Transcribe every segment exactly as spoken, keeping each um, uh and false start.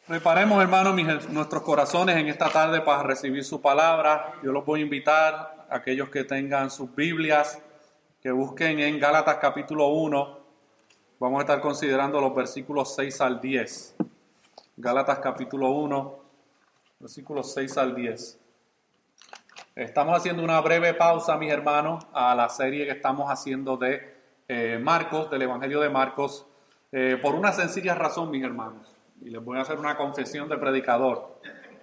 Preparemos, hermanos, mis- nuestros corazones en esta tarde para recibir su palabra. Yo los voy a invitar a aquellos que tengan sus Biblias, que busquen en Gálatas capítulo uno. Vamos a estar considerando los versículos seis al diez. Gálatas capítulo uno, versículos seis al diez. Estamos haciendo una breve pausa, mis hermanos, a la serie que estamos haciendo de eh, Marcos, del Evangelio de Marcos, eh, por una sencilla razón, mis hermanos. Y les voy a hacer una confesión de predicador.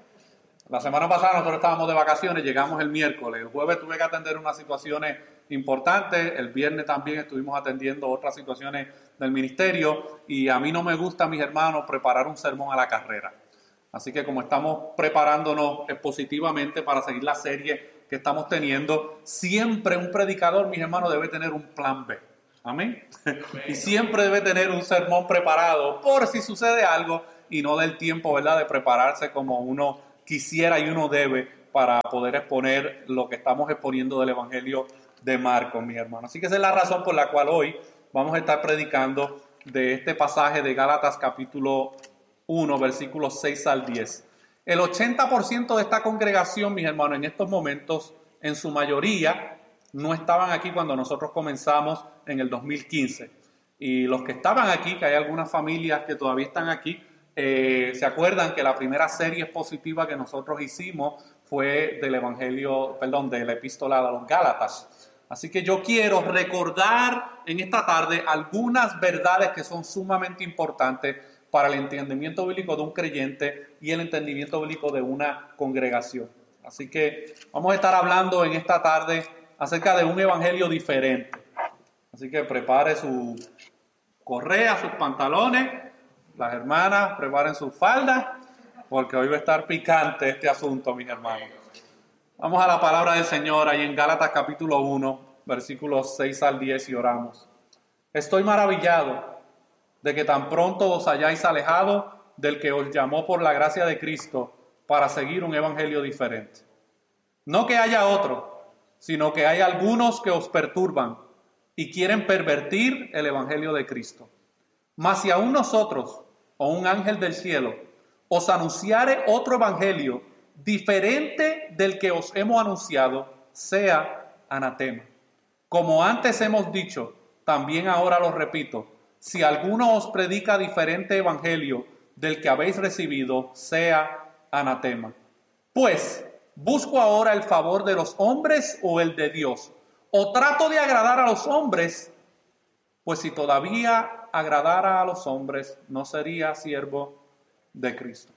La semana pasada nosotros estábamos de vacaciones, llegamos el miércoles. El jueves tuve que atender unas situaciones importantes. El viernes también estuvimos atendiendo otras situaciones del ministerio. Y a mí no me gusta, mis hermanos, preparar un sermón a la carrera. Así que como estamos preparándonos expositivamente para seguir la serie que estamos teniendo, siempre un predicador, mis hermanos, debe tener un plan B. Amén. Y siempre debe tener un sermón preparado por si sucede algo y no del tiempo, ¿verdad?, de prepararse como uno quisiera y uno debe para poder exponer lo que estamos exponiendo del Evangelio de Marcos, mis hermanos. Así que esa es la razón por la cual hoy vamos a estar predicando de este pasaje de Gálatas capítulo uno, versículos seis al diez. El ochenta por ciento de esta congregación, mis hermanos, en estos momentos, en su mayoría, no estaban aquí cuando nosotros comenzamos en el dos mil quince. Y los que estaban aquí, que hay algunas familias que todavía están aquí, eh, se acuerdan que la primera serie expositiva que nosotros hicimos fue del Evangelio, perdón, de la Epístola a los Gálatas. Así que yo quiero recordar en esta tarde algunas verdades que son sumamente importantes para el entendimiento bíblico de un creyente y el entendimiento bíblico de una congregación. Así que vamos a estar hablando en esta tarde acerca de un evangelio diferente. Así que prepare su correa, sus pantalones, las hermanas preparen sus faldas, porque hoy va a estar picante este asunto, mis hermanos. Vamos a la palabra del Señor ahí en Gálatas capítulo uno, versículos seis al diez, y oramos. Estoy maravillado de que tan pronto os hayáis alejado del que os llamó por la gracia de Cristo para seguir un evangelio diferente. No que haya otro, sino que hay algunos que os perturban y quieren pervertir el evangelio de Cristo. Mas si aún nosotros, o un ángel del cielo, os anunciare otro evangelio diferente del que os hemos anunciado, sea anatema. Como antes hemos dicho, también ahora lo repito, si alguno os predica diferente evangelio del que habéis recibido, sea anatema. Pues, ¿busco ahora el favor de los hombres o el de Dios? ¿O trato de agradar a los hombres? Pues si todavía agradara a los hombres, no sería siervo de Cristo.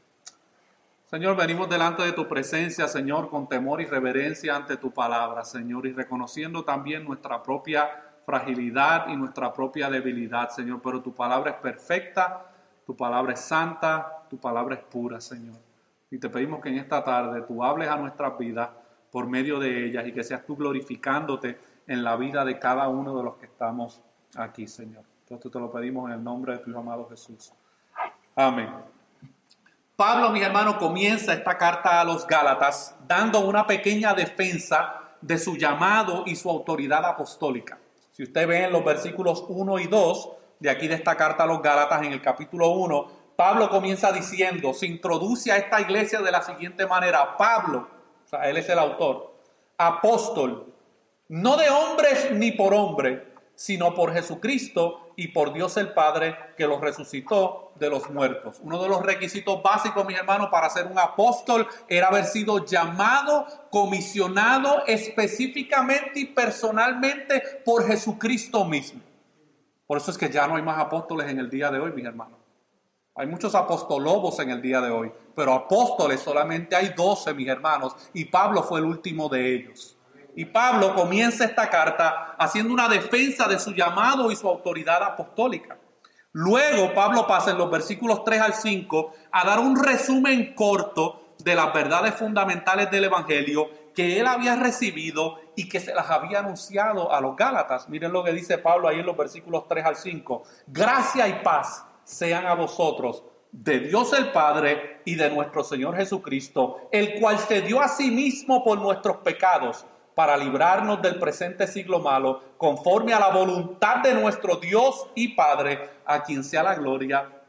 Señor, venimos delante de tu presencia, Señor, con temor y reverencia ante tu palabra, Señor, y reconociendo también nuestra propia fragilidad y nuestra propia debilidad, Señor. Pero tu palabra es perfecta, tu palabra es santa, tu palabra es pura, Señor. Y te pedimos que en esta tarde tú hables a nuestras vidas por medio de ellas y que seas tú glorificándote en la vida de cada uno de los que estamos aquí, Señor. Entonces te lo pedimos en el nombre de tu Hijo amado Jesús. Amén. Pablo, mis hermanos, comienza esta carta a los Gálatas dando una pequeña defensa de su llamado y su autoridad apostólica. Si usted ve en los versículos uno y dos de aquí de esta carta a los Gálatas, en el capítulo uno, Pablo comienza diciendo, se introduce a esta iglesia de la siguiente manera: Pablo, o sea, él es el autor, apóstol, no de hombres ni por hombre, sino por Jesucristo y por Dios el Padre, que los resucitó de los muertos. Uno de los requisitos básicos, mis hermanos, para ser un apóstol era haber sido llamado, comisionado específicamente y personalmente por Jesucristo mismo. Por eso es que ya no hay más apóstoles en el día de hoy, mis hermanos. Hay muchos apostolobos en el día de hoy, pero apóstoles solamente hay doce, mis hermanos, y Pablo fue el último de ellos. Y Pablo comienza esta carta haciendo una defensa de su llamado y su autoridad apostólica. Luego Pablo pasa en los versículos tres al cinco a dar un resumen corto de las verdades fundamentales del Evangelio que él había recibido y que se las había anunciado a los Gálatas. Miren lo que dice Pablo ahí en los versículos tres al cinco. Gracia y paz sean a vosotros de Dios el Padre y de nuestro Señor Jesucristo, el cual se dio a sí mismo por nuestros pecados, para librarnos del presente siglo malo, conforme a la voluntad de nuestro Dios y Padre, a quien sea la gloria por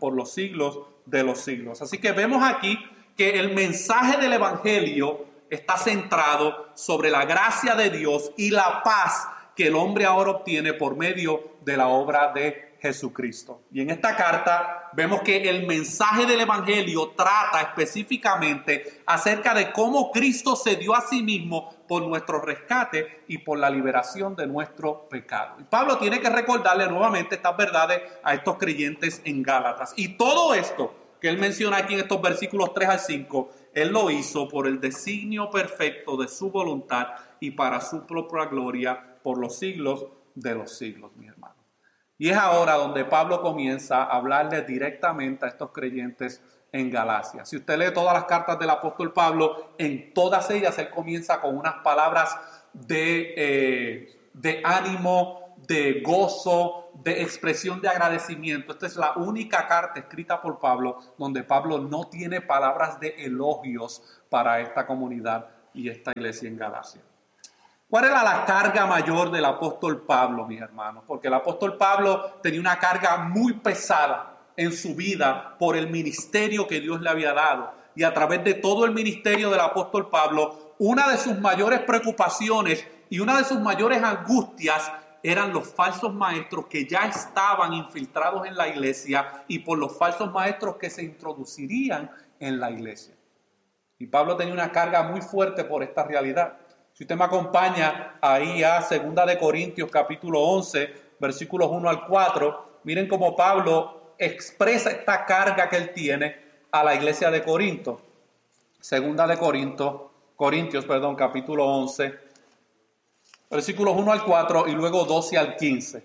por los siglos de los siglos. Así que vemos aquí que el mensaje del Evangelio está centrado sobre la gracia de Dios y la paz que el hombre ahora obtiene por medio de la obra de Jesucristo. Y en esta carta vemos que el mensaje del Evangelio trata específicamente acerca de cómo Cristo se dio a sí mismo por nuestro rescate y por la liberación de nuestro pecado. Y Pablo tiene que recordarle nuevamente estas verdades a estos creyentes en Gálatas. Y todo esto que él menciona aquí en estos versículos tres al cinco, él lo hizo por el designio perfecto de su voluntad y para su propia gloria por los siglos de los siglos, mi hermano. Y es ahora donde Pablo comienza a hablarle directamente a estos creyentes en Galacia. Si usted lee todas las cartas del apóstol Pablo, en todas ellas él comienza con unas palabras de, eh, de ánimo, de gozo, de expresión de agradecimiento. Esta es la única carta escrita por Pablo donde Pablo no tiene palabras de elogios para esta comunidad y esta iglesia en Galacia. ¿Cuál era la carga mayor del apóstol Pablo, mis hermanos? Porque el apóstol Pablo tenía una carga muy pesada en su vida por el ministerio que Dios le había dado. Y a través de todo el ministerio del apóstol Pablo, una de sus mayores preocupaciones y una de sus mayores angustias eran los falsos maestros que ya estaban infiltrados en la iglesia y por los falsos maestros que se introducirían en la iglesia. Y Pablo tenía una carga muy fuerte por esta realidad. Si usted me acompaña ahí a segunda de Corintios capítulo once, versículos uno al cuatro, miren cómo Pablo expresa esta carga que él tiene a la iglesia de Corinto. Segunda de Corinto, Corintios, perdón, capítulo once, versículos uno al cuatro y luego doce al quince.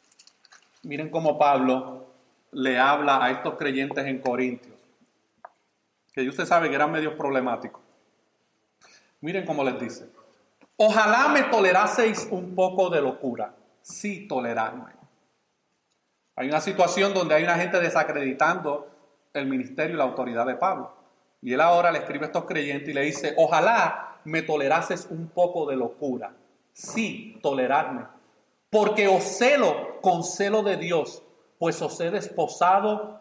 Miren cómo Pablo le habla a estos creyentes en Corintios, que usted sabe que eran medios problemáticos. Miren cómo les dice: ojalá me toleraseis un poco de locura. Sí, tolerarme. Hay una situación donde hay una gente desacreditando el ministerio y la autoridad de Pablo. Y él ahora le escribe a estos creyentes y le dice: ojalá me tolerases un poco de locura. Sí, tolerarme. Porque os celo con celo de Dios, pues os he desposado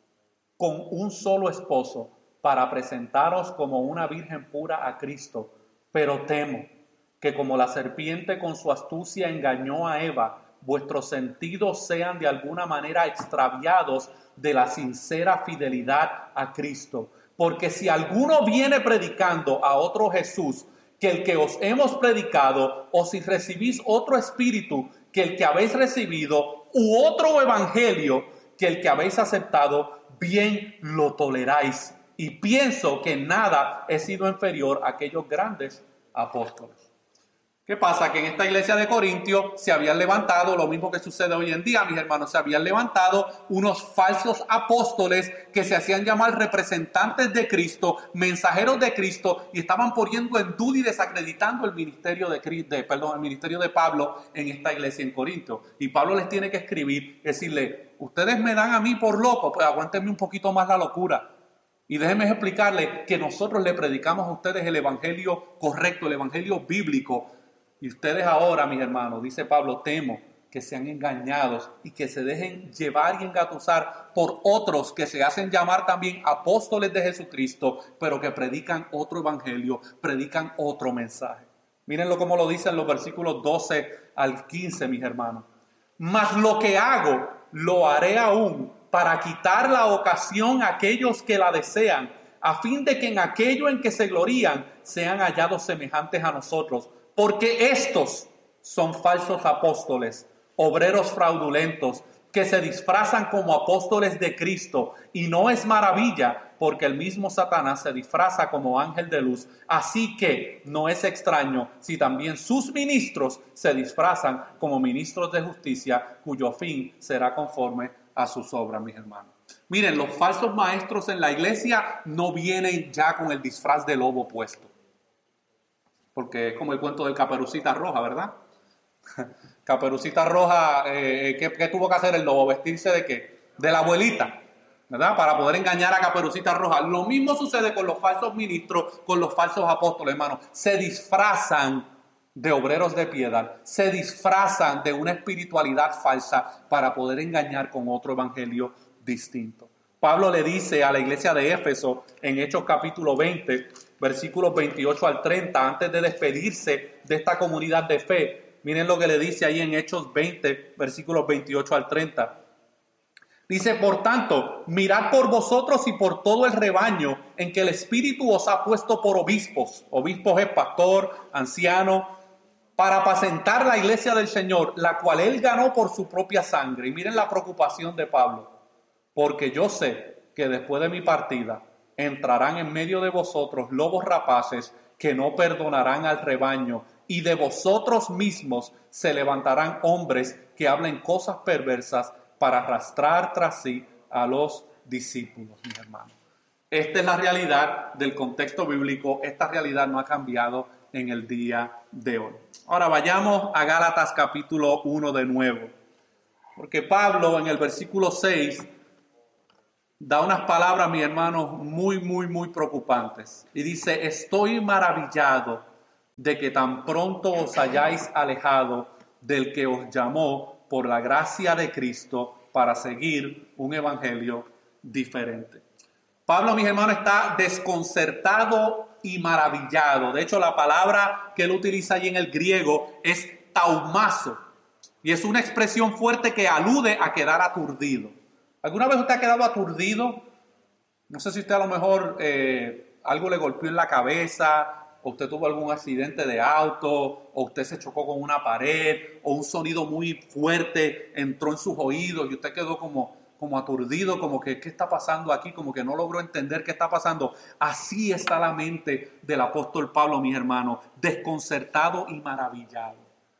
con un solo esposo para presentaros como una virgen pura a Cristo. Pero temo que como la serpiente con su astucia engañó a Eva, vuestros sentidos sean de alguna manera extraviados de la sincera fidelidad a Cristo. Porque si alguno viene predicando a otro Jesús que el que os hemos predicado, o si recibís otro espíritu que el que habéis recibido, u otro evangelio que el que habéis aceptado, bien lo toleráis. Y pienso que nada he sido inferior a aquellos grandes apóstoles. ¿Qué pasa? Que en esta iglesia de Corintio se habían levantado, lo mismo que sucede hoy en día, mis hermanos, se habían levantado unos falsos apóstoles que se hacían llamar representantes de Cristo, mensajeros de Cristo, y estaban poniendo en duda y desacreditando el ministerio de, de, perdón, el ministerio de Pablo en esta iglesia en Corintio. Y Pablo les tiene que escribir, decirle: ustedes me dan a mí por loco, pues aguántenme un poquito más la locura. Y déjenme explicarles que nosotros le predicamos a ustedes el evangelio correcto, el evangelio bíblico. Y ustedes ahora, mis hermanos, dice Pablo, temo que sean engañados y que se dejen llevar y engatusar por otros que se hacen llamar también apóstoles de Jesucristo, pero que predican otro evangelio, predican otro mensaje. Mírenlo como lo dicen los versículos doce al quince, mis hermanos. Mas lo que hago, lo haré aún para quitar la ocasión a aquellos que la desean, a fin de que en aquello en que se glorían sean hallados semejantes a nosotros. Porque estos son falsos apóstoles, obreros fraudulentos, que se disfrazan como apóstoles de Cristo. Y no es maravilla, porque el mismo Satanás se disfraza como ángel de luz. Así que no es extraño si también sus ministros se disfrazan como ministros de justicia, cuyo fin será conforme a sus obras, mis hermanos. Miren, los falsos maestros en la iglesia no vienen ya con el disfraz de lobo puesto. Porque es como el cuento del Caperucita Roja, ¿verdad? Caperucita Roja, eh, ¿qué, ¿qué tuvo que hacer el lobo? ¿Vestirse de qué? De la abuelita, ¿verdad? Para poder engañar a Caperucita Roja. Lo mismo sucede con los falsos ministros, con los falsos apóstoles, hermanos. Se disfrazan de obreros de piedad, se disfrazan de una espiritualidad falsa para poder engañar con otro evangelio distinto. Pablo le dice a la iglesia de Éfeso en Hechos capítulo veinte, versículos veintiocho al treinta, antes de despedirse de esta comunidad de fe. Miren lo que le dice ahí en Hechos veinte, versículos veintiocho al treinta. Dice, por tanto, mirad por vosotros y por todo el rebaño en que el Espíritu os ha puesto por obispos. Obispos es pastor, anciano, para apacentar la iglesia del Señor, la cual él ganó por su propia sangre. Y miren la preocupación de Pablo. Porque yo sé que después de mi partida entrarán en medio de vosotros lobos rapaces que no perdonarán al rebaño, y de vosotros mismos se levantarán hombres que hablen cosas perversas para arrastrar tras sí a los discípulos, mis hermanos. Esta es la realidad del contexto bíblico. Esta realidad no ha cambiado en el día de hoy. Ahora vayamos a Gálatas capítulo uno de nuevo. Porque Pablo en el versículo seis da unas palabras, mis hermanos, muy, muy, muy preocupantes. Y dice, estoy maravillado de que tan pronto os hayáis alejado del que os llamó por la gracia de Cristo para seguir un evangelio diferente. Pablo, mis hermanos, está desconcertado y maravillado. De hecho, la palabra que él utiliza allí en el griego es taumazo. Y es una expresión fuerte que alude a quedar aturdido. ¿Alguna vez usted ha quedado aturdido? No sé si usted a lo mejor eh, algo le golpeó en la cabeza, o usted tuvo algún accidente de auto, o usted se chocó con una pared, o un sonido muy fuerte entró en sus oídos y usted quedó como, como aturdido, como que ¿qué está pasando aquí? Como que no logró entender qué está pasando. Así está la mente del apóstol Pablo, mis hermanos, desconcertado y maravillado.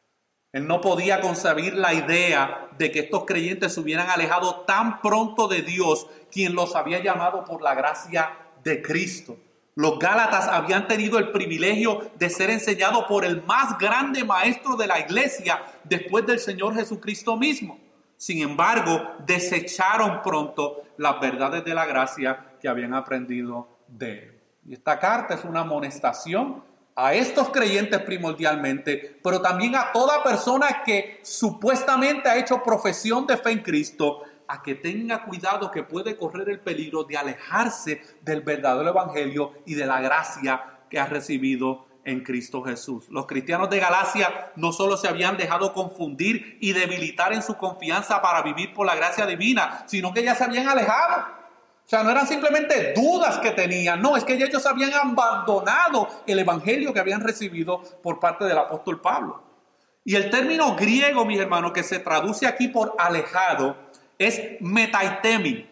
Él no podía concebir la idea de que estos creyentes se hubieran alejado tan pronto de Dios, quien los había llamado por la gracia de Cristo. Los Gálatas habían tenido el privilegio de ser enseñados por el más grande maestro de la iglesia después del Señor Jesucristo mismo. Sin embargo, desecharon pronto las verdades de la gracia que habían aprendido de él. Y esta carta es una amonestación a estos creyentes primordialmente, pero también a toda persona que supuestamente ha hecho profesión de fe en Cristo, a que tenga cuidado, que puede correr el peligro de alejarse del verdadero evangelio y de la gracia que ha recibido en Cristo Jesús. Los cristianos de Galacia no solo se habían dejado confundir y debilitar en su confianza para vivir por la gracia divina, sino que ya se habían alejado. O sea, no eran simplemente dudas que tenían, no, es que ellos habían abandonado el evangelio que habían recibido por parte del apóstol Pablo. Y el término griego, mis hermanos, que se traduce aquí por alejado, es metaitemi.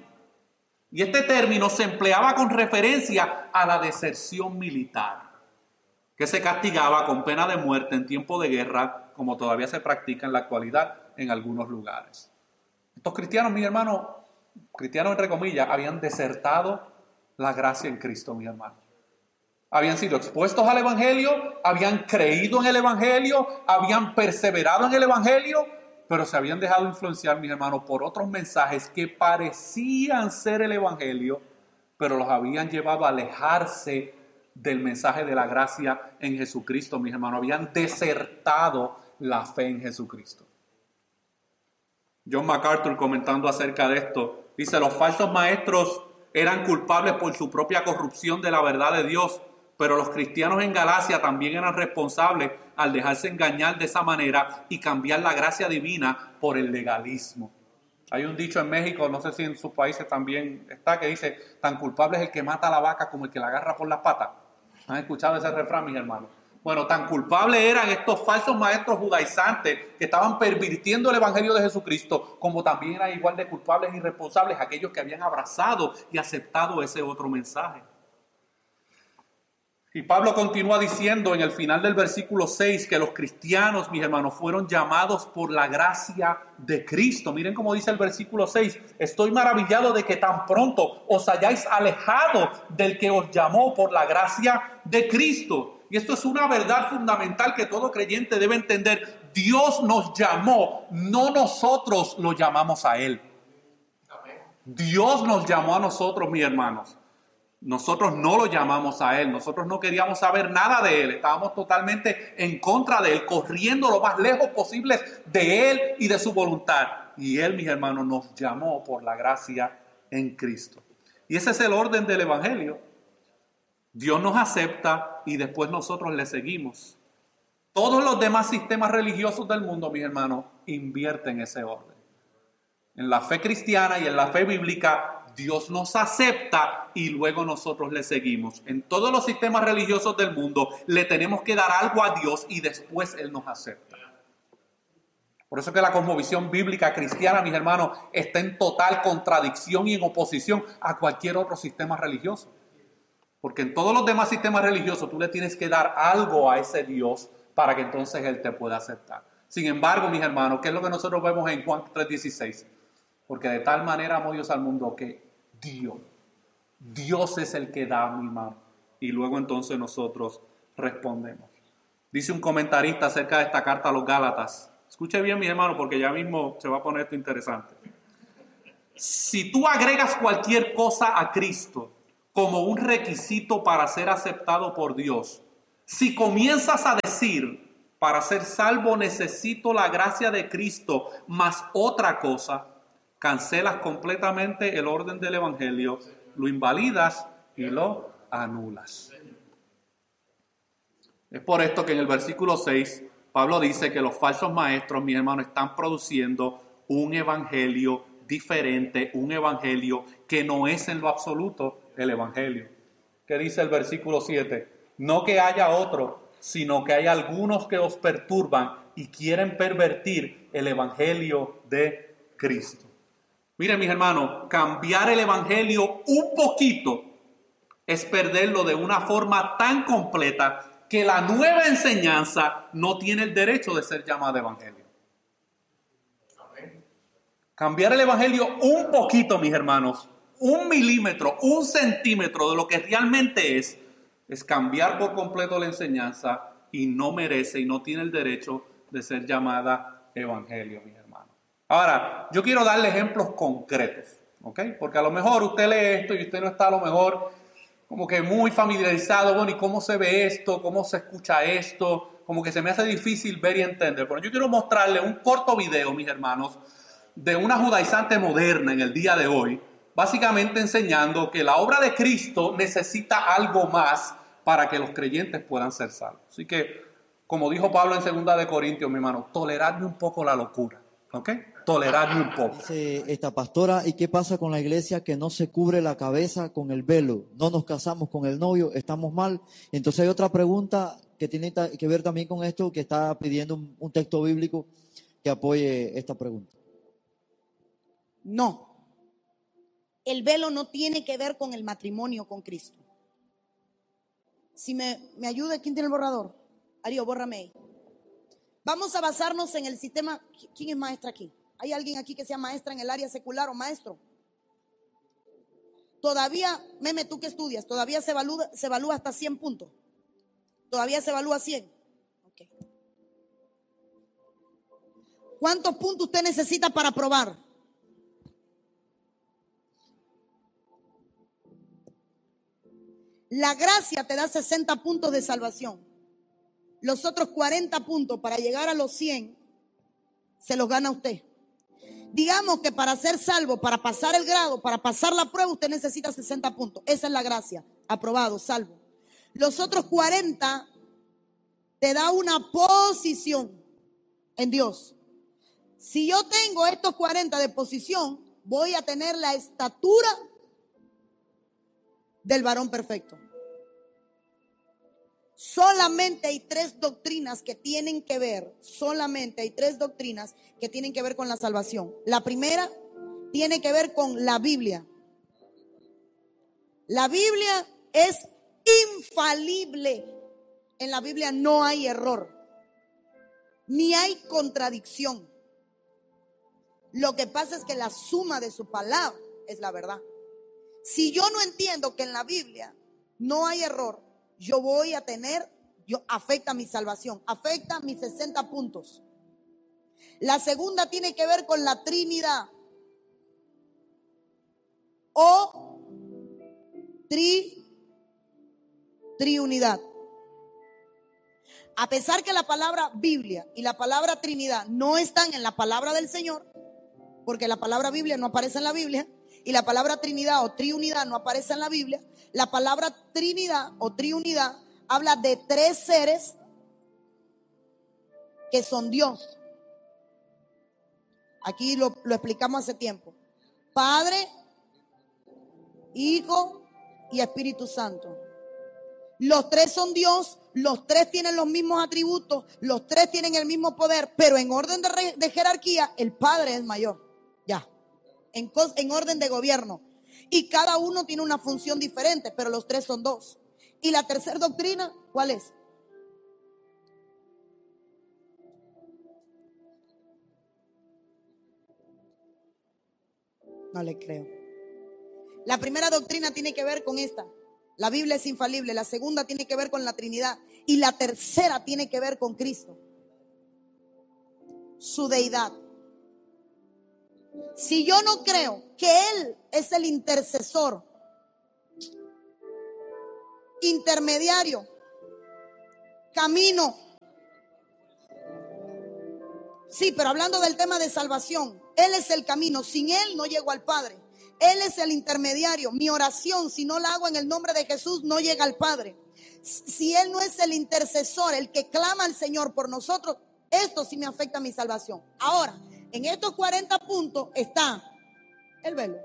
Y este término se empleaba con referencia a la deserción militar, que se castigaba con pena de muerte en tiempo de guerra, como todavía se practica en la actualidad en algunos lugares. Estos cristianos, mis hermanos, cristianos entre comillas, habían desertado la gracia en Cristo, mis hermanos. Habían sido expuestos al evangelio, habían creído en el evangelio, habían perseverado en el evangelio, pero se habían dejado influenciar, mis hermanos, por otros mensajes que parecían ser el evangelio, pero los habían llevado a alejarse del mensaje de la gracia en Jesucristo, mis hermanos. Habían desertado la fe en Jesucristo. John MacArthur, comentando acerca de esto, dice: los falsos maestros eran culpables por su propia corrupción de la verdad de Dios, pero los cristianos en Galacia también eran responsables al dejarse engañar de esa manera y cambiar la gracia divina por el legalismo. Hay un dicho en México, no sé si en sus países también está, que dice: tan culpable es el que mata a la vaca como el que la agarra por las patas. ¿Han escuchado ese refrán, mis hermanos? Bueno, tan culpables eran estos falsos maestros judaizantes que estaban pervirtiendo el evangelio de Jesucristo, como también eran igual de culpables y responsables aquellos que habían abrazado y aceptado ese otro mensaje. Y Pablo continúa diciendo en el final del versículo seis que los cristianos, mis hermanos, fueron llamados por la gracia de Cristo. Miren cómo dice el versículo seis: estoy maravillado de que tan pronto os hayáis alejado del que os llamó por la gracia de Cristo. Y esto es una verdad fundamental que todo creyente debe entender. Dios nos llamó, no nosotros lo llamamos a Él. Dios nos llamó a nosotros, mis hermanos. Nosotros no lo llamamos a Él, nosotros no queríamos saber nada de Él, estábamos totalmente en contra de Él, corriendo lo más lejos posible de Él y de su voluntad. Y Él, mis hermanos, nos llamó por la gracia en Cristo. Y ese es el orden del Evangelio. Dios nos acepta y después nosotros le seguimos. Todos los demás sistemas religiosos del mundo, mis hermanos, invierten ese orden. En la fe cristiana y en la fe bíblica, Dios nos acepta y luego nosotros le seguimos. En todos los sistemas religiosos del mundo le tenemos que dar algo a Dios y después Él nos acepta. Por eso que la cosmovisión bíblica cristiana, mis hermanos, está en total contradicción y en oposición a cualquier otro sistema religioso. Porque en todos los demás sistemas religiosos tú le tienes que dar algo a ese Dios para que entonces Él te pueda aceptar. Sin embargo, mis hermanos, ¿qué es lo que nosotros vemos en Juan tres dieciséis? Porque de tal manera amó Dios al mundo que Dios, Dios es el que da mi mano. Y luego entonces nosotros respondemos. Dice un comentarista acerca de esta carta a los Gálatas. Escuche bien, mis hermanos, porque ya mismo se va a poner esto interesante. Si tú agregas cualquier cosa a Cristo como un requisito para ser aceptado por Dios, si comienzas a decir, para ser salvo necesito la gracia de Cristo más otra cosa, cancelas completamente el orden del Evangelio, lo invalidas y lo anulas. Es por esto que en el versículo seis, Pablo dice que los falsos maestros, mis hermanos, están produciendo un evangelio diferente, un evangelio que no es en lo absoluto el evangelio. ¿Qué dice el versículo siete? No que haya otro, sino que hay algunos que os perturban y quieren pervertir el evangelio de Cristo. Miren, mis hermanos, cambiar el evangelio un poquito es perderlo de una forma tan completa que la nueva enseñanza no tiene el derecho de ser llamada evangelio. Cambiar el evangelio un poquito, mis hermanos, un milímetro, un centímetro de lo que realmente es, es cambiar por completo la enseñanza y no merece y no tiene el derecho de ser llamada evangelio, mis hermanos. Ahora, yo quiero darle ejemplos concretos, ¿ok? Porque a lo mejor usted lee esto y usted no está a lo mejor como que muy familiarizado, bueno, ¿y cómo se ve esto? ¿Cómo se escucha esto? Como que se me hace difícil ver y entender. Pero yo quiero mostrarle un corto video, mis hermanos, de una judaizante moderna en el día de hoy, básicamente enseñando que la obra de Cristo necesita algo más para que los creyentes puedan ser salvos. Así que, como dijo Pablo en segunda de Corintios, mi hermano, toleradme un poco la locura, ¿ok? Toleradme un poco. Dice esta pastora, ¿y qué pasa con la iglesia que no se cubre la cabeza con el velo? No nos casamos con el novio, estamos mal. Entonces hay otra pregunta que tiene que ver también con esto, que está pidiendo un, un texto bíblico que apoye esta pregunta. No, el velo no tiene que ver con el matrimonio con Cristo. Si me, me ayuda, ¿quién tiene el borrador? Ario, bórrame ahí. Vamos a basarnos en el sistema. ¿Quién es maestra aquí? ¿Hay alguien aquí que sea maestra en el área secular o maestro? Todavía, Meme, ¿tú qué estudias? Todavía se evalúa, se evalúa hasta cien puntos. Todavía se evalúa cien. Okay. ¿Cuántos puntos usted necesita para aprobar? La gracia te da sesenta puntos de salvación. Los otros cuarenta puntos para llegar a los cien se los gana usted. Digamos que para ser salvo, para pasar el grado, para pasar la prueba, usted necesita sesenta puntos. Esa es la gracia. Aprobado, salvo. Los otros cuarenta te da una posición en Dios. Si yo tengo estos cuarenta de posición, voy a tener la estatura del varón perfecto. Solamente hay tres doctrinas que tienen que ver, solamente hay tres doctrinas que tienen que ver con la salvación. La primera tiene que ver con la Biblia. La Biblia es infalible. En la Biblia no hay error, ni hay contradicción. Lo que pasa es que la suma de su palabra es la verdad. Si yo no entiendo que en la Biblia no hay error, yo voy a tener, yo afecta mi salvación, afecta mis sesenta puntos. La segunda tiene que ver con la Trinidad o tri, triunidad. A pesar que la palabra Biblia y la palabra Trinidad no están en la palabra del Señor, porque la palabra Biblia no aparece en la Biblia, y la palabra Trinidad o triunidad no aparece en la Biblia, la palabra Trinidad o triunidad habla de tres seres que son Dios. Aquí lo, lo explicamos hace tiempo. Padre, Hijo y Espíritu Santo. Los tres son Dios, los tres tienen los mismos atributos, los tres tienen el mismo poder, pero en orden de, re, de jerarquía, el Padre es mayor. Ya. En, en orden de gobierno. Y cada uno tiene una función diferente, pero los tres son dos. Y la tercera doctrina, ¿cuál es? No le creo. La primera doctrina tiene que ver con esta. La Biblia es infalible. La segunda tiene que ver con la Trinidad. Y la tercera tiene que ver con Cristo. Su deidad. Si yo no creo que Él es el intercesor, intermediario, camino. Sí, pero hablando del tema de salvación, Él es el camino. Sin Él no llego al Padre. Él es el intermediario. Mi oración, si no la hago en el nombre de Jesús, no llega al Padre. Si Él no es el intercesor, el que clama al Señor por nosotros, esto sí me afecta a mi salvación. Ahora, en estos cuarenta puntos está el velo.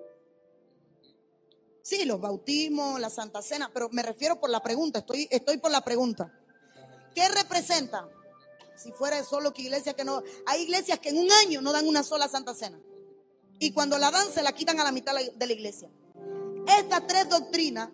Sí, los bautismos, la Santa Cena, pero me refiero por la pregunta, estoy, estoy por la pregunta. ¿Qué representa? Si fuera solo que iglesia que no, hay iglesias que en un año no dan una sola Santa Cena. Y cuando la dan se la quitan a la mitad de la iglesia. Estas tres doctrinas,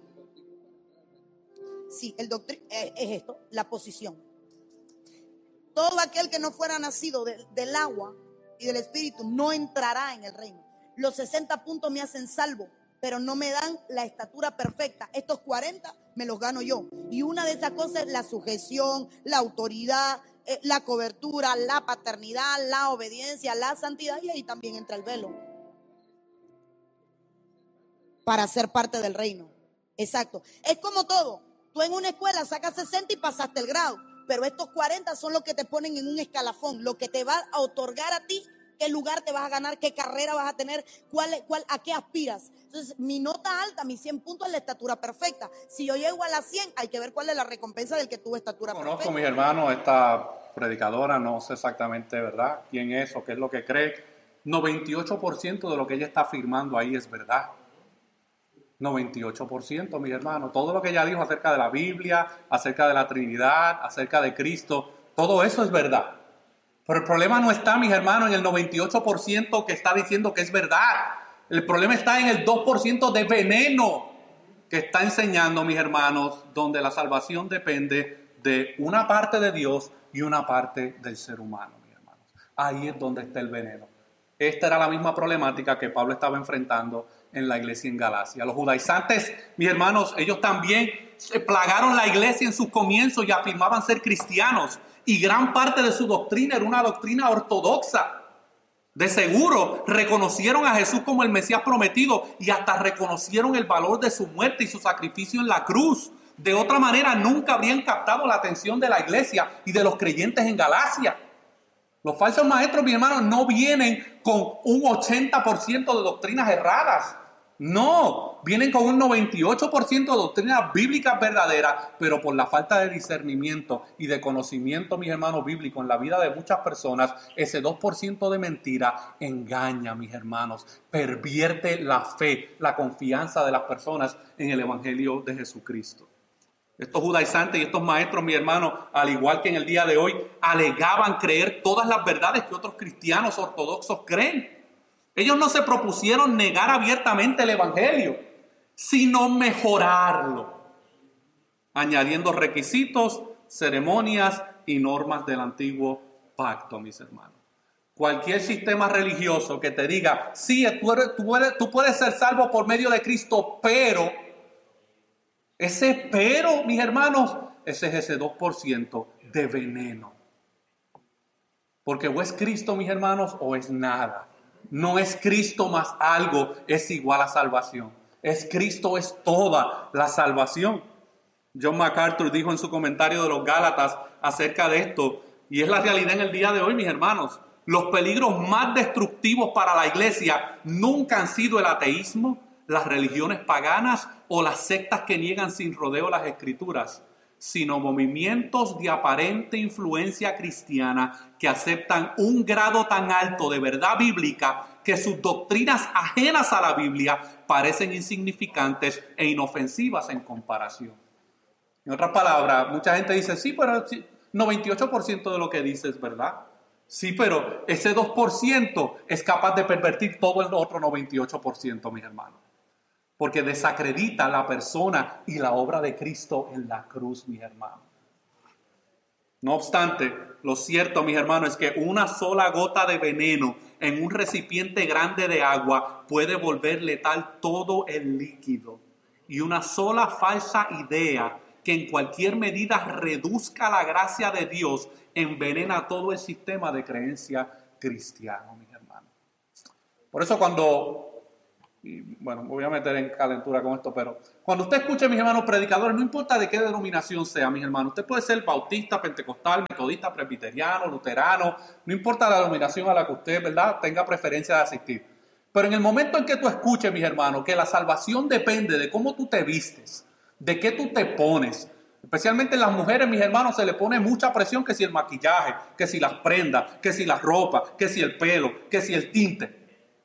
sí, el doctri- es, es esto, la posición. Todo aquel que no fuera nacido de, del agua y del Espíritu no entrará en el reino. Los sesenta puntos me hacen salvo, pero no me dan la estatura perfecta. Estos cuarenta me los gano yo. Y una de esas cosas es la sujeción, la autoridad, eh, la cobertura, la paternidad, la obediencia, la santidad. Y ahí también entra el velo. Para ser parte del reino. Exacto. Es como todo. Tú en una escuela sacas sesenta y pasaste el grado. Pero estos cuarenta son los que te ponen en un escalafón. Lo que te va a otorgar a ti qué lugar te vas a ganar, qué carrera vas a tener, cuál, cuál, a qué aspiras. Entonces, mi nota alta, mis cien puntos es la estatura perfecta. Si yo llego a las cien, hay que ver cuál es la recompensa del que tuvo estatura Conozco, perfecta. Conozco, mis hermanos, esta predicadora, no sé exactamente, ¿verdad?, quién es o qué es lo que cree. noventa y ocho por ciento de lo que ella está afirmando ahí es verdad. noventa y ocho por ciento, mis hermanos. Todo lo que ella dijo acerca de la Biblia, acerca de la Trinidad, acerca de Cristo, todo eso es verdad. Pero el problema no está, mis hermanos, en el noventa y ocho por ciento que está diciendo que es verdad. El problema está en el dos por ciento de veneno que está enseñando, mis hermanos, donde la salvación depende de una parte de Dios y una parte del ser humano, mis hermanos. Ahí es donde está el veneno. Esta era la misma problemática que Pablo estaba enfrentando en la iglesia en Galacia. Los judaizantes, mis hermanos, ellos también plagaron la iglesia en sus comienzos y afirmaban ser cristianos. Y gran parte de su doctrina era una doctrina ortodoxa. De seguro reconocieron a Jesús como el Mesías prometido y hasta reconocieron el valor de su muerte y su sacrificio en la cruz. De otra manera nunca habrían captado la atención de la iglesia y de los creyentes en Galacia. Los falsos maestros, mis hermanos, no vienen con un ochenta por ciento de doctrinas erradas. No, vienen con un noventa y ocho por ciento de doctrinas bíblicas verdaderas, pero por la falta de discernimiento y de conocimiento, mis hermanos, bíblico en la vida de muchas personas, ese dos por ciento de mentira engaña, mis hermanos, pervierte la fe, la confianza de las personas en el Evangelio de Jesucristo. Estos judaizantes y estos maestros, mis hermanos, al igual que en el día de hoy, alegaban creer todas las verdades que otros cristianos ortodoxos creen. Ellos no se propusieron negar abiertamente el Evangelio, sino mejorarlo, añadiendo requisitos, ceremonias y normas del antiguo pacto, mis hermanos. Cualquier sistema religioso que te diga, sí, tú, eres, tú, eres, tú puedes ser salvo por medio de Cristo, pero, ese pero, mis hermanos, ese es ese dos por ciento de veneno. Porque o es Cristo, mis hermanos, o es nada. No es Cristo más algo, es igual a salvación. Es Cristo, es toda la salvación. John MacArthur dijo en su comentario de los Gálatas acerca de esto, y es la realidad en el día de hoy, mis hermanos. Los peligros más destructivos para la iglesia nunca han sido el ateísmo, las religiones paganas o las sectas que niegan sin rodeo las escrituras, sino movimientos de aparente influencia cristiana que aceptan un grado tan alto de verdad bíblica que sus doctrinas ajenas a la Biblia parecen insignificantes e inofensivas en comparación. En otras palabras, mucha gente dice, sí, pero noventa y ocho por ciento de lo que dice es verdad. Sí, pero ese dos por ciento es capaz de pervertir todo el otro noventa y ocho por ciento, mis hermanos. Porque desacredita la persona y la obra de Cristo en la cruz, mis hermanos. No obstante, lo cierto, mis hermanos, es que una sola gota de veneno en un recipiente grande de agua puede volver letal todo el líquido. Y una sola falsa idea que en cualquier medida reduzca la gracia de Dios envenena todo el sistema de creencia cristiano, mis hermanos. Por eso cuando... Y bueno, me voy a meter en calentura con esto, pero cuando usted escuche, mis hermanos, predicadores, no importa de qué denominación sea, mis hermanos, usted puede ser bautista, pentecostal, metodista, presbiteriano, luterano, no importa la denominación a la que usted, ¿verdad?, tenga preferencia de asistir. Pero en el momento en que tú escuches, mis hermanos, que la salvación depende de cómo tú te vistes, de qué tú te pones, especialmente en las mujeres, mis hermanos, se le pone mucha presión, que si el maquillaje, que si las prendas, que si la ropa, que si el pelo, que si el tinte.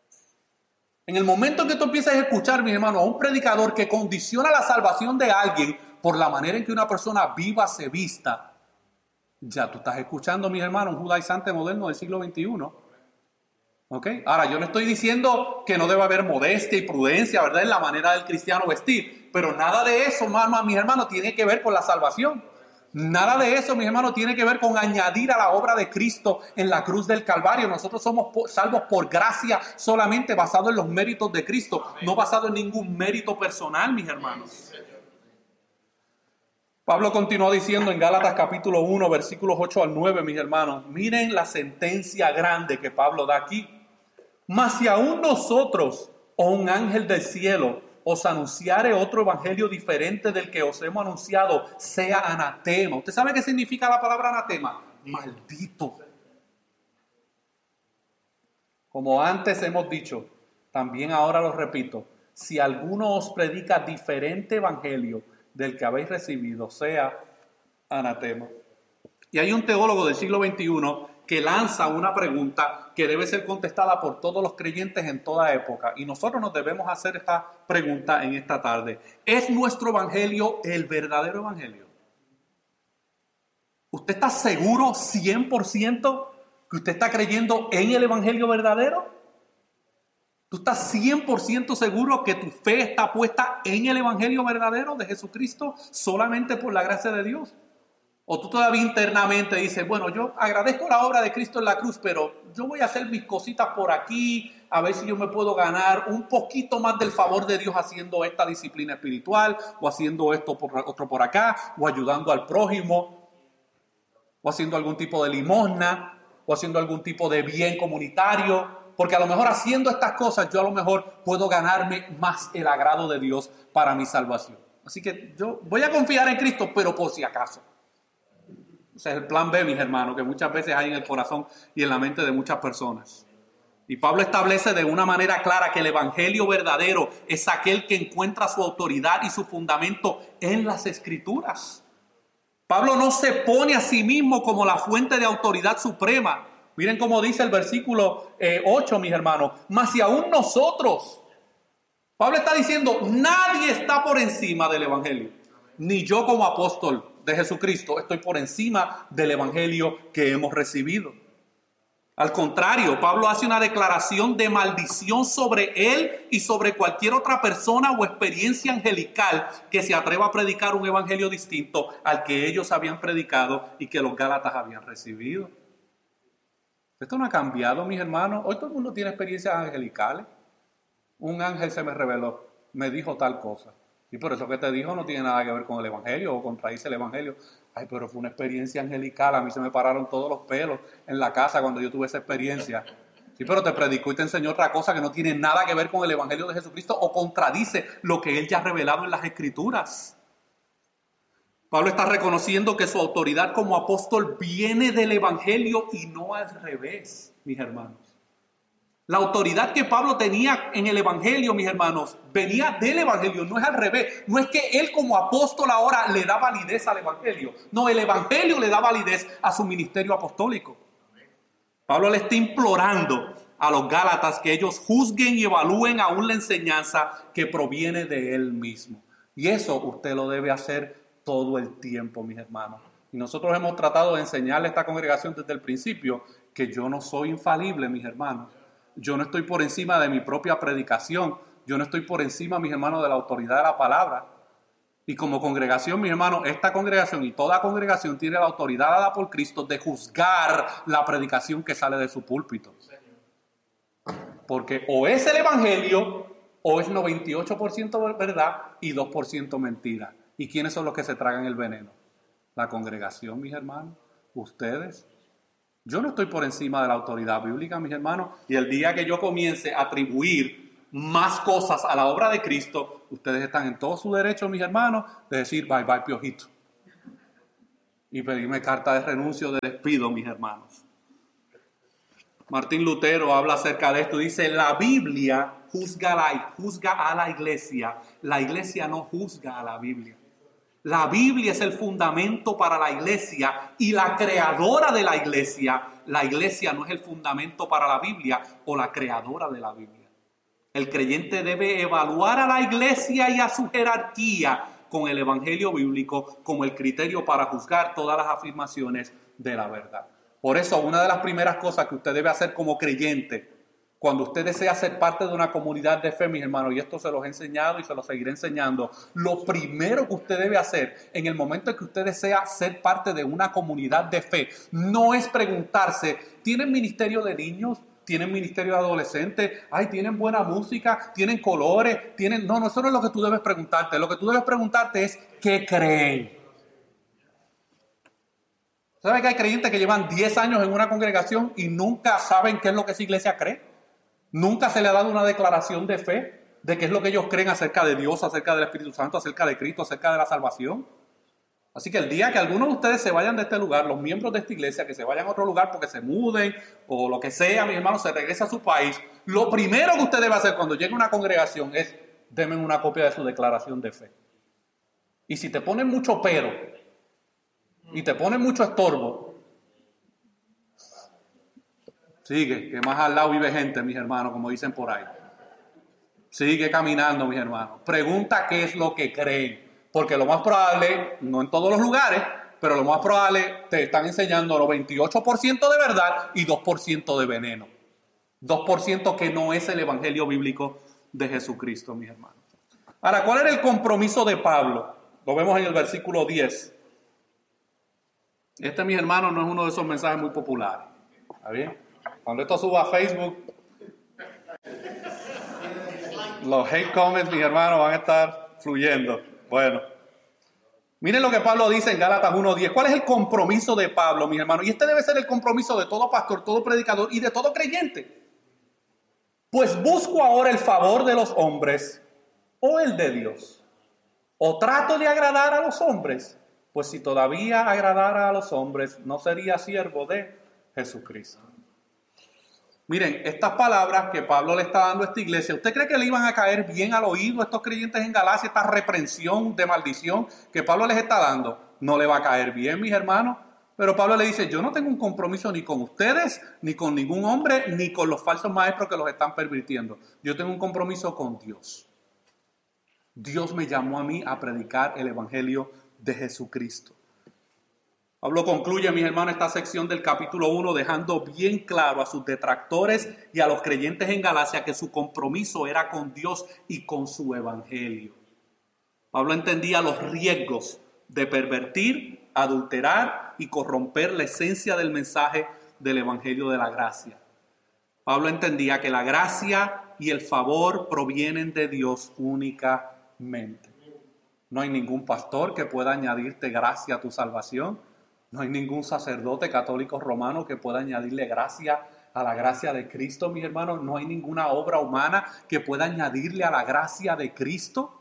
En el momento en que tú empiezas a escuchar, mis hermanos, a un predicador que condiciona la salvación de alguien por la manera en que una persona viva se vista, ya tú estás escuchando, mis hermanos, un judaizante moderno del siglo veintiuno. ¿Ok? Ahora, yo no estoy diciendo que no debe haber modestia y prudencia, ¿verdad?, en la manera del cristiano vestir, pero nada de eso, mis hermanos, tiene que ver con la salvación. Nada de eso, mis hermanos, tiene que ver con añadir a la obra de Cristo en la cruz del Calvario. Nosotros somos salvos por gracia solamente, basado en los méritos de Cristo, no basado en ningún mérito personal, mis hermanos. Pablo continuó diciendo en Gálatas capítulo uno, versículos ocho al nueve, mis hermanos, miren la sentencia grande que Pablo da aquí. Mas si aún nosotros o un ángel del cielo os anunciare otro evangelio diferente del que os hemos anunciado, sea anatema. ¿Usted sabe qué significa la palabra anatema? Maldito. Como antes hemos dicho, también ahora lo repito, si alguno os predica diferente evangelio del que habéis recibido, sea anatema. Y hay un teólogo del siglo veintiuno que lanza una pregunta que debe ser contestada por todos los creyentes en toda época. Y nosotros nos debemos hacer esta pregunta en esta tarde. ¿Es nuestro evangelio el verdadero evangelio? ¿Usted está seguro cien por ciento que usted está creyendo en el evangelio verdadero? ¿Tú estás cien por ciento seguro que tu fe está puesta en el evangelio verdadero de Jesucristo solamente por la gracia de Dios? ¿O tú todavía internamente dices, bueno, yo agradezco la obra de Cristo en la cruz, pero yo voy a hacer mis cositas por aquí, a ver si yo me puedo ganar un poquito más del favor de Dios haciendo esta disciplina espiritual, o haciendo esto por otro por acá, o ayudando al prójimo, o haciendo algún tipo de limosna, o haciendo algún tipo de bien comunitario? Porque a lo mejor haciendo estas cosas yo a lo mejor puedo ganarme más el agrado de Dios para mi salvación. Así que yo voy a confiar en Cristo, pero por si acaso. Ese es el plan B, mis hermanos, que muchas veces hay en el corazón y en la mente de muchas personas. Y Pablo establece de una manera clara que el evangelio verdadero es aquel que encuentra su autoridad y su fundamento en las Escrituras. Pablo no se pone a sí mismo como la fuente de autoridad suprema. Miren cómo dice el versículo eh, ocho, mis hermanos. Mas si aún nosotros, Pablo está diciendo, nadie está por encima del evangelio. Ni yo como apóstol de Jesucristo estoy por encima del evangelio que hemos recibido. Al contrario, Pablo hace una declaración de maldición sobre él y sobre cualquier otra persona o experiencia angelical que se atreva a predicar un evangelio distinto al que ellos habían predicado y que los gálatas habían recibido. Esto no ha cambiado, mis hermanos. Hoy todo el mundo tiene experiencias angelicales. Un ángel se me reveló, me dijo tal cosa. Y por eso que te dijo no tiene nada que ver con el evangelio o contradice el evangelio. Ay, pero fue una experiencia angelical. A mí se me pararon todos los pelos en la casa cuando yo tuve esa experiencia. Sí, pero te predicó y te enseñó otra cosa que no tiene nada que ver con el evangelio de Jesucristo o contradice lo que él ya ha revelado en las Escrituras. Pablo está reconociendo que su autoridad como apóstol viene del evangelio y no al revés. mis hermanos. La autoridad que Pablo tenía en el Evangelio, mis hermanos, venía del Evangelio, no es al revés. No es que él como apóstol ahora le da validez al Evangelio. No, el Evangelio le da validez a su ministerio apostólico. Pablo le está implorando a los Gálatas que ellos juzguen y evalúen aún la enseñanza que proviene de él mismo. Y eso usted lo debe hacer todo el tiempo, mis hermanos. Y nosotros hemos tratado de enseñarle a esta congregación desde el principio que yo no soy infalible, mis hermanos. Yo no estoy por encima de mi propia predicación. Yo no estoy por encima, mis hermanos, de la autoridad de la palabra. Y como congregación, mis hermanos, esta congregación y toda congregación tiene la autoridad dada por Cristo de juzgar la predicación que sale de su púlpito. Porque o es el Evangelio o es noventa y ocho por ciento verdad y dos por ciento mentira. ¿Y quiénes son los que se tragan el veneno? La congregación, mis hermanos, ustedes. Yo no estoy por encima de la autoridad bíblica, mis hermanos, y el día que yo comience a atribuir más cosas a la obra de Cristo, ustedes están en todo su derecho, mis hermanos, de decir bye bye piojito y pedirme carta de renuncio, de despido, mis hermanos. Martín Lutero habla acerca de esto, dice: la Biblia juzga a la, juzga a la iglesia, la iglesia no juzga a la Biblia. La Biblia es el fundamento para la iglesia y la creadora de la iglesia. La iglesia no es el fundamento para la Biblia o la creadora de la Biblia. El creyente debe evaluar a la iglesia y a su jerarquía con el evangelio bíblico como el criterio para juzgar todas las afirmaciones de la verdad. Por eso, una de las primeras cosas que usted debe hacer como creyente, cuando usted desea ser parte de una comunidad de fe, mis hermanos, y esto se los he enseñado y se los seguiré enseñando, lo primero que usted debe hacer en el momento en que usted desea ser parte de una comunidad de fe, no es preguntarse, ¿tienen ministerio de niños? ¿Tienen ministerio de adolescentes? Ay, ¿tienen buena música? ¿Tienen colores? ¿Tienen...? No, no, eso no es lo que tú debes preguntarte. Lo que tú debes preguntarte es, ¿qué creen? ¿Sabes que hay creyentes que llevan diez años en una congregación y nunca saben qué es lo que esa iglesia cree? Nunca se le ha dado una declaración de fe de qué es lo que ellos creen acerca de Dios, acerca del Espíritu Santo, acerca de Cristo, acerca de la salvación. Así que el día que algunos de ustedes se vayan de este lugar, los miembros de esta iglesia, que se vayan a otro lugar porque se muden o lo que sea, mis hermanos, se regresa a su país, lo primero que usted debe hacer cuando llegue a una congregación es, denme una copia de su declaración de fe. Y si te ponen mucho pero y te ponen mucho estorbo, sigue, que más al lado vive gente, mis hermanos, como dicen por ahí. Sigue caminando, mis hermanos. Pregunta qué es lo que creen. Porque lo más probable, no en todos los lugares, pero lo más probable te están enseñando noventa y ocho por ciento de verdad y dos por ciento de veneno. dos por ciento que no es el evangelio bíblico de Jesucristo, mis hermanos. Ahora, ¿cuál era el compromiso de Pablo? Lo vemos en el versículo diez. Este, mis hermanos, no es uno de esos mensajes muy populares. ¿Está bien? Cuando esto suba a Facebook, los hate comments, mis hermanos, van a estar fluyendo. Bueno, miren lo que Pablo dice en Gálatas uno diez. ¿Cuál es el compromiso de Pablo, mis hermanos? Y este debe ser el compromiso de todo pastor, todo predicador y de todo creyente. Pues busco ahora el favor de los hombres o el de Dios. O trato de agradar a los hombres. Pues si todavía agradara a los hombres, no sería siervo de Jesucristo. Miren, estas palabras que Pablo le está dando a esta iglesia, ¿usted cree que le iban a caer bien al oído a estos creyentes en Galacia? Esta reprensión de maldición que Pablo les está dando, no le va a caer bien, mis hermanos. Pero Pablo le dice, yo no tengo un compromiso ni con ustedes, ni con ningún hombre, ni con los falsos maestros que los están pervirtiendo. Yo tengo un compromiso con Dios. Dios me llamó a mí a predicar el evangelio de Jesucristo. Pablo concluye, mis hermanos, esta sección del capítulo uno dejando bien claro a sus detractores y a los creyentes en Galacia que su compromiso era con Dios y con su evangelio. Pablo entendía los riesgos de pervertir, adulterar y corromper la esencia del mensaje del evangelio de la gracia. Pablo entendía que la gracia y el favor provienen de Dios únicamente. No hay ningún pastor que pueda añadirte gracia a tu salvación. No hay ningún sacerdote católico romano que pueda añadirle gracia a la gracia de Cristo, mis hermanos. No hay ninguna obra humana que pueda añadirle a la gracia de Cristo.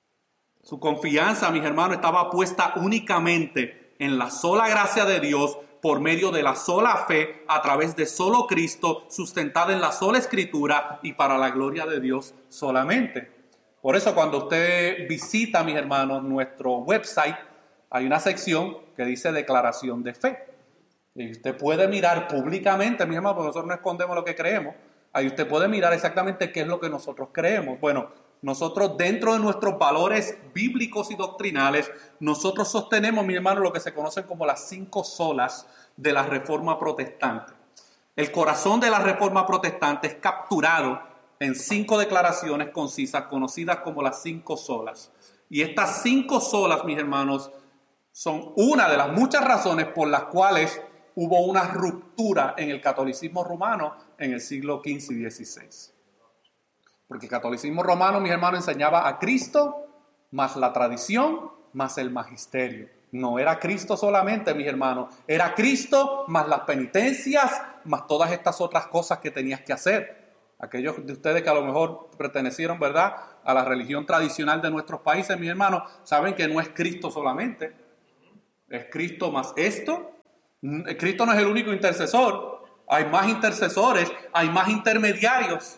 Su confianza, mis hermanos, estaba puesta únicamente en la sola gracia de Dios por medio de la sola fe, a través de solo Cristo, sustentada en la sola Escritura y para la gloria de Dios solamente. Por eso cuando usted visita, mis hermanos, nuestro website, hay una sección que dice declaración de fe. Y usted puede mirar públicamente, mis hermanos, porque nosotros no escondemos lo que creemos. Ahí usted puede mirar exactamente qué es lo que nosotros creemos. Bueno, nosotros dentro de nuestros valores bíblicos y doctrinales, nosotros sostenemos, mis hermanos, lo que se conocen como las cinco solas de la Reforma Protestante. El corazón de la Reforma Protestante es capturado en cinco declaraciones concisas, conocidas como las cinco solas. Y estas cinco solas, mis hermanos, son una de las muchas razones por las cuales hubo una ruptura en el catolicismo romano en el siglo quince y dieciséis. Porque el catolicismo romano, mis hermanos, enseñaba a Cristo, más la tradición, más el magisterio. No era Cristo solamente, mis hermanos. Era Cristo, más las penitencias, más todas estas otras cosas que tenías que hacer. Aquellos de ustedes que a lo mejor pertenecieron, ¿verdad?, a la religión tradicional de nuestros países, mis hermanos, saben que no es Cristo solamente. Es Cristo más esto. Cristo no es el único intercesor. Hay más intercesores, hay más intermediarios.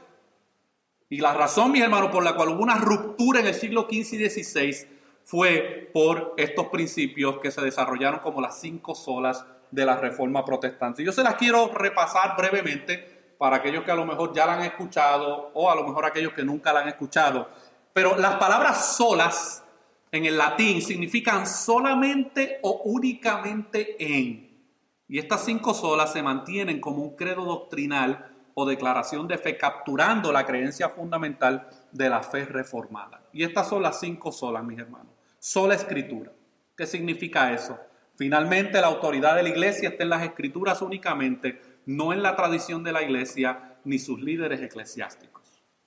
Y la razón, mis hermanos, por la cual hubo una ruptura en el siglo quince y dieciséis fue por estos principios que se desarrollaron como las cinco solas de la Reforma Protestante. Yo se las quiero repasar brevemente para aquellos que a lo mejor ya la han escuchado o a lo mejor aquellos que nunca la han escuchado. Pero las palabras solas en el latín significan solamente o únicamente en. Y estas cinco solas se mantienen como un credo doctrinal o declaración de fe, capturando la creencia fundamental de la fe reformada. Y estas son las cinco solas, mis hermanos. Sola Escritura. ¿Qué significa eso? Finalmente, la autoridad de la iglesia está en las Escrituras únicamente, no en la tradición de la iglesia ni sus líderes eclesiásticos.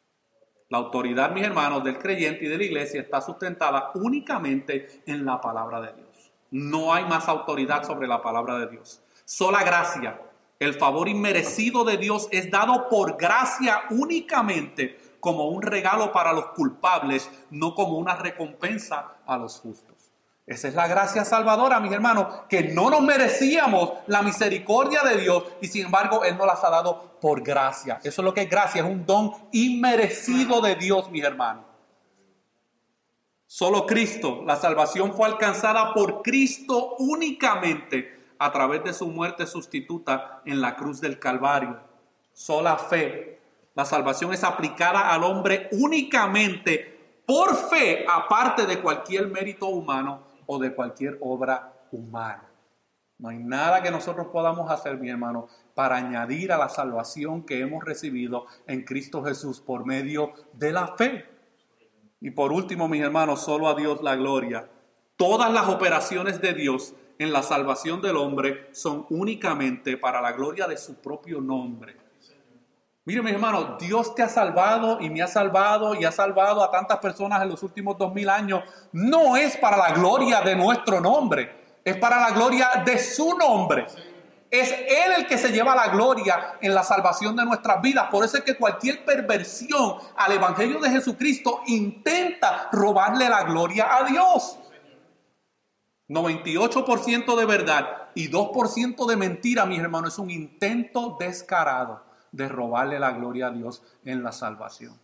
La autoridad, mis hermanos, del creyente y de la iglesia está sustentada únicamente en la palabra de Dios. No hay más autoridad sobre la palabra de Dios. Sola gracia. El favor inmerecido de Dios es dado por gracia únicamente como un regalo para los culpables, no como una recompensa a los justos. Esa es la gracia salvadora, mis hermanos, que no nos merecíamos la misericordia de Dios y sin embargo Él nos las ha dado por gracia. Eso es lo que es gracia, es un don inmerecido de Dios, mis hermanos. Solo Cristo, la salvación fue alcanzada por Cristo únicamente a través de su muerte sustituta en la cruz del Calvario. Sola fe. La salvación es aplicada al hombre únicamente por fe, aparte de cualquier mérito humano o de cualquier obra humana. No hay nada que nosotros podamos hacer, mi hermano, para añadir a la salvación que hemos recibido en Cristo Jesús por medio de la fe. Y por último, mis hermanos, solo a Dios la gloria. Todas las operaciones de Dios en la salvación del hombre son únicamente para la gloria de su propio nombre. Mire, mis hermanos, Dios te ha salvado y me ha salvado y ha salvado a tantas personas en los últimos dos mil años. No es para la gloria de nuestro nombre, es para la gloria de su nombre. Es Él el que se lleva la gloria en la salvación de nuestras vidas. Por eso es que cualquier perversión al Evangelio de Jesucristo intenta robarle la gloria a Dios. noventa y ocho por ciento de verdad y dos por ciento de mentira, mis hermanos, es un intento descarado de robarle la gloria a Dios en la salvación.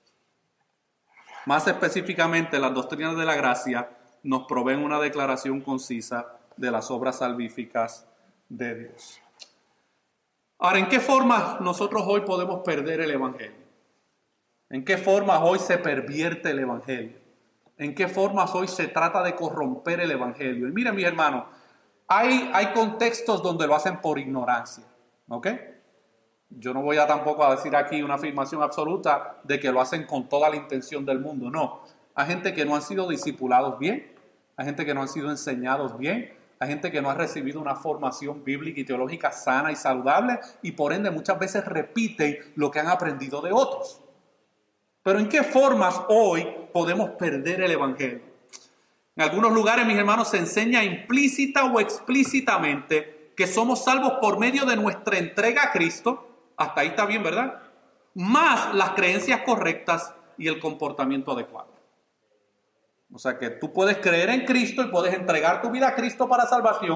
Más específicamente, las doctrinas de la gracia nos proveen una declaración concisa de las obras salvíficas de Dios. Ahora, ¿en qué forma nosotros hoy podemos perder el Evangelio? ¿En qué formas hoy se pervierte el Evangelio? ¿En qué formas hoy se trata de corromper el Evangelio? Y miren, mis hermanos, hay, hay contextos donde lo hacen por ignorancia, ¿ok? Yo no voy a tampoco a decir aquí una afirmación absoluta de que lo hacen con toda la intención del mundo, no. Hay gente que no han sido discipulados bien, hay gente que no han sido enseñados bien, hay gente que no ha recibido una formación bíblica y teológica sana y saludable y por ende muchas veces repiten lo que han aprendido de otros. Pero ¿en qué formas hoy podemos perder el Evangelio? En algunos lugares, mis hermanos, se enseña implícita o explícitamente que somos salvos por medio de nuestra entrega a Cristo. Hasta ahí está bien, ¿verdad? Más las creencias correctas y el comportamiento adecuado. O sea que tú puedes creer en Cristo y puedes entregar tu vida a Cristo para salvación,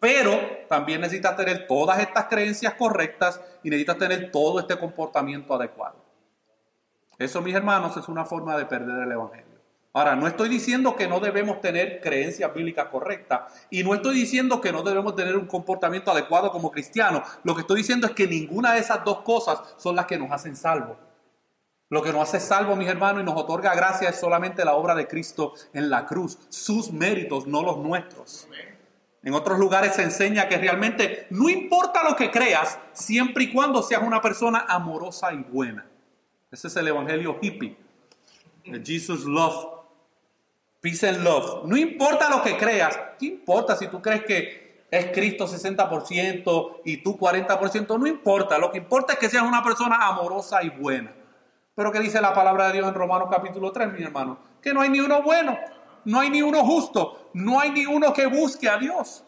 Pero también necesitas tener todas estas creencias correctas y necesitas tener todo este comportamiento adecuado. Eso, mis hermanos, es una forma de perder el evangelio. Ahora, no estoy diciendo que no debemos tener creencias bíblicas correctas y no estoy diciendo que no debemos tener un comportamiento adecuado como cristianos. Lo que estoy diciendo es que ninguna de esas dos cosas son las que nos hacen salvos. Lo que nos hace salvos, mis hermanos, y nos otorga gracia es solamente la obra de Cristo en la cruz. Sus méritos, no los nuestros. En otros lugares se enseña que realmente no importa lo que creas, siempre y cuando seas una persona amorosa y buena. Ese es el evangelio hippie. El Jesus Love. Peace and Love. No importa lo que creas. ¿Qué importa si tú crees que es Cristo sesenta por ciento y tú cuarenta por ciento? No importa. Lo que importa es que seas una persona amorosa y buena. Pero ¿qué dice la palabra de Dios en Romanos capítulo tres, mi hermano? Que no hay ni uno bueno. No hay ni uno justo. No hay ni uno que busque a Dios.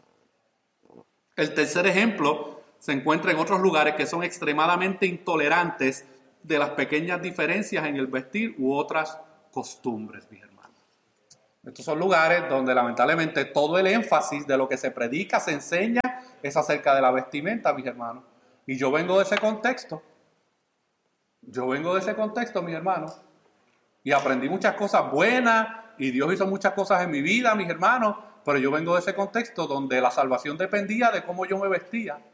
El tercer ejemplo se encuentra en otros lugares que son extremadamente intolerantes de las pequeñas diferencias en el vestir u otras costumbres, mis hermanos. Estos son lugares donde lamentablemente todo el énfasis de lo que se predica, se enseña, es acerca de la vestimenta, mis hermanos. Y yo vengo de ese contexto. Yo vengo de ese contexto, mis hermanos. Y aprendí muchas cosas buenas y Dios hizo muchas cosas en mi vida, mis hermanos. Pero yo vengo de ese contexto donde la salvación dependía de cómo yo me vestía.